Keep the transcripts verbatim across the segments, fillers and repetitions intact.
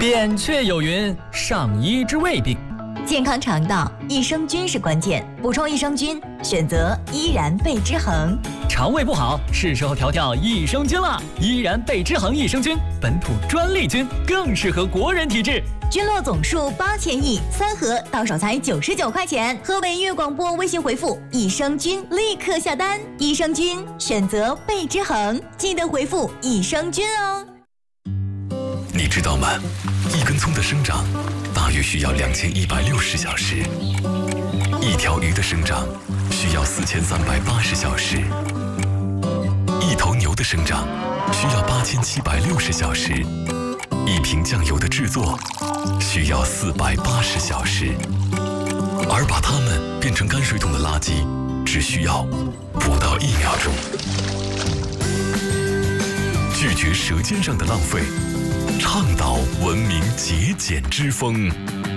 扁鹊有云：上医治未病。 健康肠道，益生菌是关键。补充益生菌，选择依然贝之恒。 肠胃不好，是时候调调益生菌了。依然贝之恒益生菌，本土专利菌，更适合国人体质。 菌落总数八千亿，三盒到手才九十九块钱。河北音乐广播微信回复益生菌，立刻下单。益生菌选择贝之恒，记得回复益生菌哦。 你知道吗？一根葱的生长大约需要两千一百六十小时，一条鱼的生长需要四千三百八十小时，一头牛的生长需要八千七百六十小时，一瓶酱油的制作需要四百八十小时，而把它们变成泔水桶的垃圾只需要不到一秒钟。拒绝舌尖上的浪费，倡导文明节俭之风。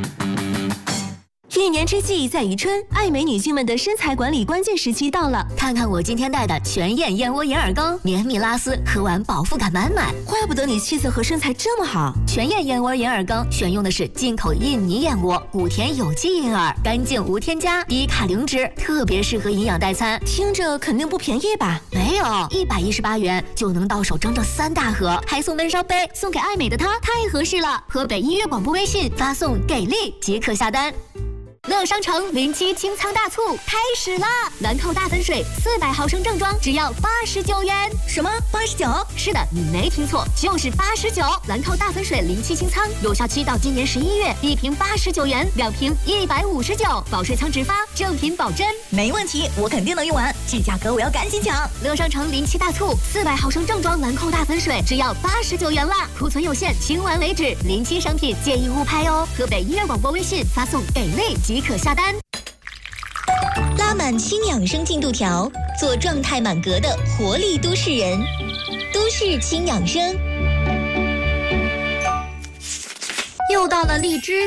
一年之计在于春，爱美女性们的身材管理关键时期到了。看看我今天带的全燕燕窝眼耳膏，绵密拉丝，喝完饱腹感满满。 怪不得你气色和身材这么好。 全燕燕窝眼耳膏选用的是进口印尼燕窝，五天有机银耳，干净无添加，低卡零脂，特别适合营养代餐。 听着肯定不便宜吧？ 没有，一百一十八元就能到手整整三大盒，还送闷烧杯，送给爱美的她太合适了。河北音乐广播微信发送给力即可下单。乐商城零七清仓大促开始啦！兰蔻大粉水四百毫升正装只要八十九元。 什么？八十九？ 是的，你没听错，就是八十九。兰蔻大粉水零七清仓有效期到今年十一月，一瓶八十九元，两瓶一百五十九，保税仓直发，正品保真。 没问题，我肯定能用完，这价格我要赶紧抢！ 乐商城零七大促，四百毫升正装兰蔻大粉水只要八十九元啦，库存有限，清完为止。零七商品建议勿拍哦。河北音乐广播微信发送给力即可下单。 拉满轻养生进度条，做状态满格的活力都市人。都市轻养生。 又到了荔枝